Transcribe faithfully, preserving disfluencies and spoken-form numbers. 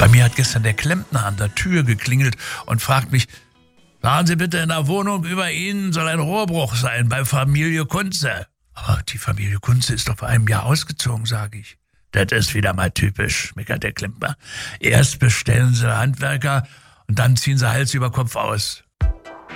Bei mir hat gestern der Klempner an der Tür geklingelt und fragt mich, sagen Sie bitte, in der Wohnung über Ihnen soll ein Rohrbruch sein bei Familie Kunze. Aber die Familie Kunze ist doch vor einem Jahr ausgezogen, sage ich. Das ist wieder mal typisch, meckert der Klempner. Erst bestellen sie Handwerker und dann ziehen sie Hals über Kopf aus.